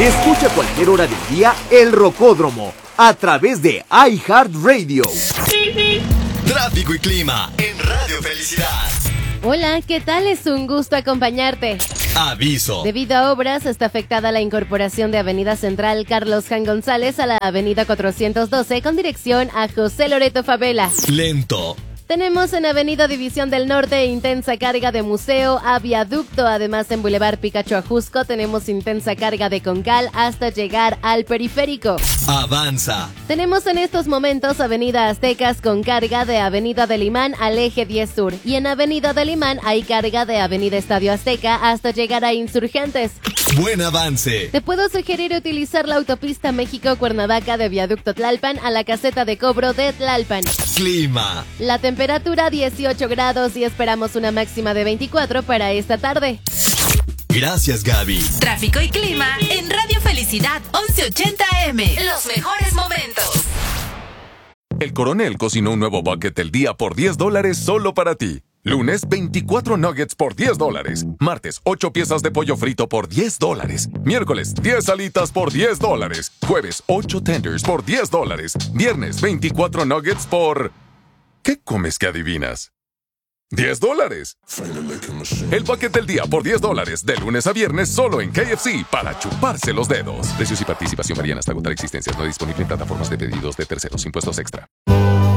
Escucha a cualquier hora del día El Rocódromo a través de iHeartRadio. Tráfico y clima en Radio Felicidad. Hola, ¿qué tal? Es un gusto acompañarte. Aviso. Debido a obras, está afectada la incorporación de Avenida Central Carlos Jan González a la Avenida 412 con dirección a José Loreto Favela. Lento. Tenemos en Avenida División del Norte intensa carga de Museo a Viaducto. Además, en Boulevard Picacho Ajusco tenemos intensa carga de Concal hasta llegar al Periférico. Avanza. Tenemos en estos momentos Avenida Aztecas con carga de Avenida del Imán al Eje 10 Sur. Y en Avenida del Imán hay carga de Avenida Estadio Azteca hasta llegar a Insurgentes. Buen avance. Te puedo sugerir utilizar la autopista México-Cuernavaca de Viaducto Tlalpan a la caseta de cobro de Tlalpan. Clima. La temperatura 18 grados y esperamos una máxima de 24 para esta tarde. Gracias, Gaby. Tráfico y clima en Radio Felicidad 1180 AM. Los mejores momentos. El Coronel cocinó un nuevo bucket del día por $10 solo para ti. Lunes, 24 nuggets por $10. Martes, 8 piezas de pollo frito por $10. Miércoles, 10 alitas por $10. Jueves, 8 tenders por $10. Viernes, 24 nuggets por... ¿Qué comes que adivinas? $10. El bucket del día por $10. De lunes a viernes solo en KFC para chuparse los dedos. Precios y participación varían hasta agotar existencias. No disponible en plataformas de pedidos de terceros. Impuestos extra.